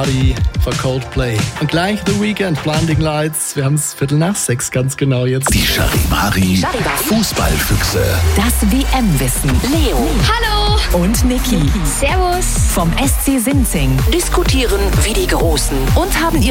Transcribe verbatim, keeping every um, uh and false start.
Party von Coldplay. Und gleich The Weeknd, Blinding Lights. Wir haben es Viertel nach sechs ganz genau jetzt. Die Charivari Fußballfüchse. Das W M-Wissen. Leo. Hallo. Und Niki. Servus. Vom S C Sinzing. Diskutieren wie die Großen und haben ihre